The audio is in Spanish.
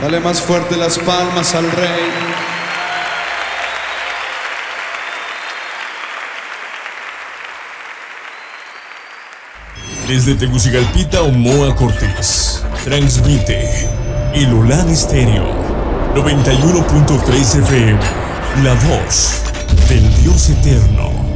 Dale más fuerte las palmas al Rey. Desde Tegucigalpita, Omoa Cortés, transmite el Olan Estéreo 91.3 FM, la voz del Dios eterno.